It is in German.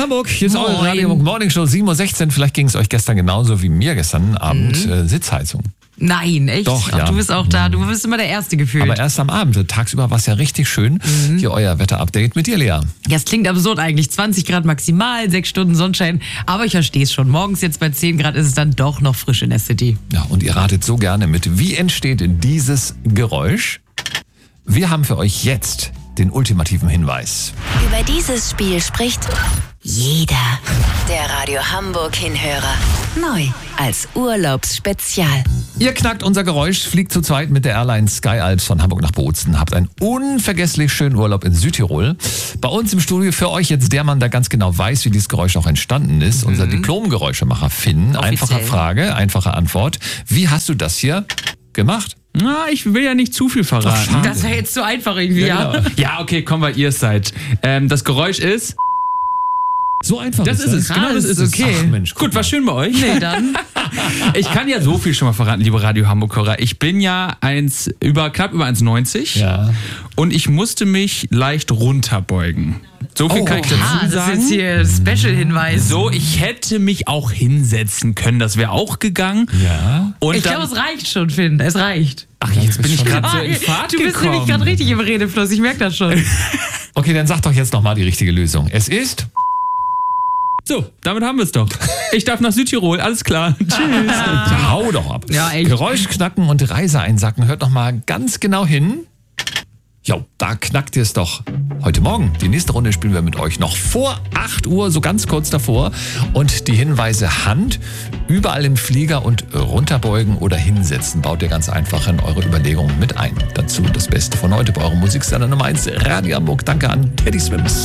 Hamburg, hier ist eure Radio Hamburg Morning Show 7:16 Uhr. Vielleicht ging es euch gestern genauso wie mir gestern Abend. Sitzheizung. Nein, echt? Doch, ja. Du bist auch da. Du bist immer der Erste gefühlt. Aber erst am Abend. Tagsüber war es ja richtig schön. Hier euer Wetterupdate mit dir, Lea. Ja, es klingt absurd eigentlich. 20 Grad maximal, 6 Stunden Sonnenschein. Aber ich verstehe es schon. Morgens jetzt bei 10 Grad ist es dann doch noch frisch in der City. Ja, und ihr ratet so gerne mit. Wie entsteht dieses Geräusch? Wir haben für euch jetzt den ultimativen Hinweis. Über dieses Spiel spricht jeder. Der Radio Hamburg Hinhörer. Neu als Urlaubsspezial. Ihr knackt unser Geräusch, fliegt zu zweit mit der Airline Sky Alps von Hamburg nach Bozen. Habt einen unvergesslich schönen Urlaub in Südtirol. Bei uns im Studio für euch jetzt der Mann, der ganz genau weiß, wie dieses Geräusch auch entstanden ist. Unser Diplom-Geräuschemacher Finn. Einfache Frage, einfache Antwort. Wie hast du das hier gemacht? Na, ich will ja nicht zu viel verraten. Ach, Das wäre jetzt zu einfach irgendwie, ja. Genau. Ja, okay, komm, weil ihr es seid. Das Geräusch ist... So einfach Das ist es, genau das ist es. okay. Ach Mensch, Gut, war schön bei euch. Nee, dann. Ich kann ja so viel schon mal verraten, liebe Radio Hamburg-Hörer. Ich bin ja knapp über 1,90 Ja. und ich musste mich leicht runterbeugen. So viel kann ich dazu Das ist sagen. jetzt hier Special-Hinweis. So, ich hätte mich auch hinsetzen können, das wäre auch gegangen. Ja. Und Ich glaube, es reicht schon, Finn. Es reicht. ach, jetzt bin ich gerade so in Fahrt Du bist nämlich gerade gekommen. richtig im Redefluss. Ich merke das schon. Okay, dann sag doch jetzt nochmal die richtige Lösung. Es ist... So, damit haben wir es doch. Ich darf nach Südtirol, alles klar. Tschüss. Ja, hau doch ab. Ja, echt. Geräusch knacken und Reise einsacken. Hört noch mal ganz genau hin. Jo, da knackt ihr es doch. Heute Morgen, die nächste Runde spielen wir mit euch noch vor 8 Uhr, so ganz kurz davor. Und die Hinweise Hand, überall im Flieger und runterbeugen oder hinsetzen, baut ihr ganz einfach in eure Überlegungen mit ein. Dazu das Beste von heute bei eurem Musiksender Nummer 1, Radio Hamburg. Danke an Teddy Swims.